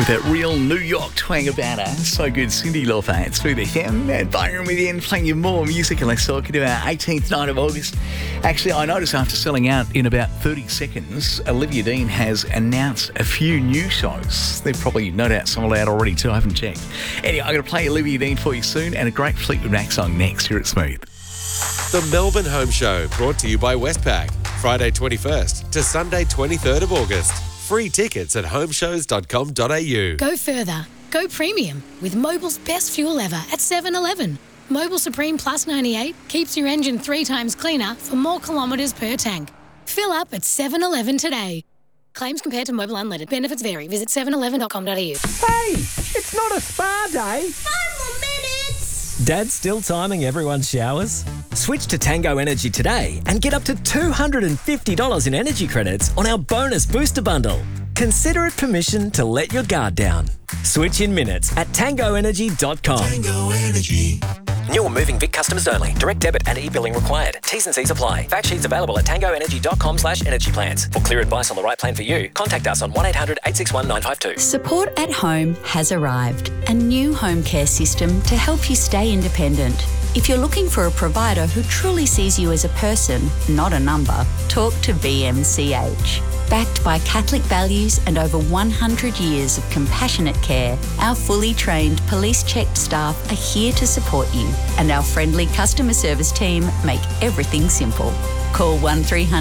with that real New York twang about her. So good, Cyndi Lauper. It's Food FM and Byron with you, playing you more music. And let's talk to our 18th night of August. Actually, I noticed after selling out in about 30 seconds, Olivia Dean has announced a few new shows. They're probably no doubt sold out already too. I haven't checked. Anyway, I'm going to play Olivia Dean for you soon, and a great Fleetwood Mac song next here at Smooth. The Melbourne Home Show, brought to you by Westpac. Friday 21st to Sunday 23rd of August. Free tickets at homeshows.com.au. Go further. Go premium with Mobil's best fuel ever at 7-Eleven. Mobil Supreme Plus 98 keeps your engine 3 times cleaner for more kilometres per tank. Fill up at 7-Eleven today. Claims compared to Mobil Unleaded. Benefits vary. Visit 7eleven.com.au. Hey, it's not a spa day. 5 more minutes. Dad's still timing everyone's showers? Switch to Tango Energy today and get up to $250 in energy credits on our bonus booster bundle. Consider it permission to let your guard down. Switch in minutes at tangoenergy.com. Tango Energy. New or moving Vic customers only. Direct debit and e-billing required. T's and C's apply. Fact sheets available at tangoenergy.com/energy plans. For clear advice on the right plan for you, contact us on 1-800-861-952. Support at Home has arrived, a new home care system to help you stay independent. If you're looking for a provider who truly sees you as a person, not a number, talk to VMCH. Backed by Catholic values and over 100 years of compassionate care, our fully trained police-checked staff are here to support you, and our friendly customer service team make everything simple. Call 1300